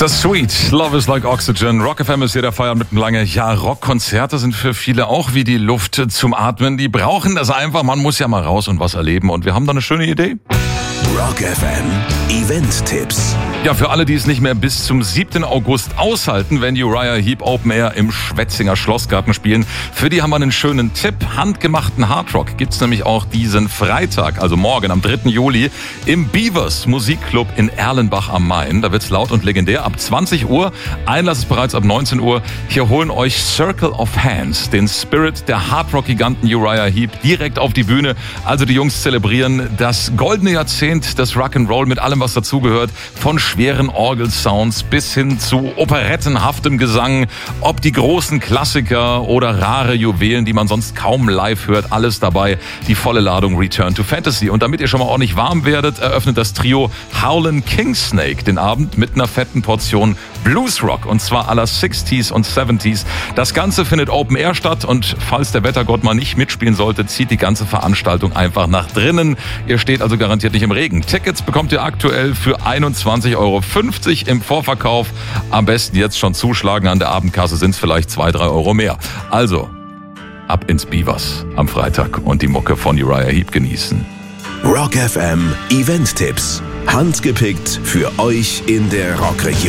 Das Sweet, Love is like Oxygen. Rock FM ist hier der Feiern mit einem lange. Ja, Rockkonzerte sind für viele auch wie die Luft zum Atmen. Die brauchen das einfach. Man muss ja mal raus und was erleben. Und wir haben da eine schöne Idee. Rock FM Event-Tipps. Ja, für alle, die es nicht mehr bis zum 7. August aushalten, wenn Uriah Heep Open Air im Schwetzinger Schlossgarten spielen, für die haben wir einen schönen Tipp. Handgemachten Hardrock gibt's nämlich auch diesen Freitag, also morgen am 3. Juli, im Beavers Musikclub in Erlenbach am Main. Da wird's laut und legendär ab 20 Uhr. Einlass ist bereits ab 19 Uhr. Hier holen euch Circle of Hands, den Spirit der Hardrock-Giganten Uriah Heep, direkt auf die Bühne. Also die Jungs zelebrieren das goldene Jahrzehnt des Rock'n'Roll mit allem, was dazugehört. Von schweren Orgelsounds bis hin zu operettenhaftem Gesang. Ob die großen Klassiker oder rare Juwelen, die man sonst kaum live hört. Alles dabei. Die volle Ladung Return to Fantasy. Und damit ihr schon mal ordentlich warm werdet, eröffnet das Trio Howlin' Kingsnake den Abend mit einer fetten Portion Bluesrock. Und zwar aller 60s und 70s. Das Ganze findet Open Air statt. Und falls der Wettergott mal nicht mitspielen sollte, zieht die ganze Veranstaltung einfach nach drinnen. Ihr steht also garantiert nicht im Regen. Tickets bekommt ihr aktuell für 21,50 Euro im Vorverkauf. Am besten jetzt schon zuschlagen. An der Abendkasse sind es vielleicht 2-3 Euro mehr. Also, ab ins Beavers am Freitag und die Mucke von Uriah Heep genießen. Rock FM Event-Tipps. Handgepickt für euch in der Rockregion.